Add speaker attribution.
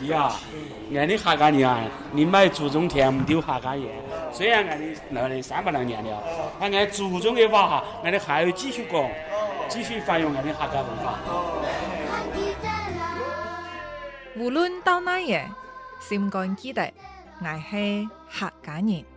Speaker 1: 弟啊，俺的客家人啊，你买注重田木丢客家业。虽然俺的那里300多年了，但俺注重的话，俺的还要继续讲，继续发扬俺的客家文化。
Speaker 2: 无论到哪里，心肝记得，我是客家人。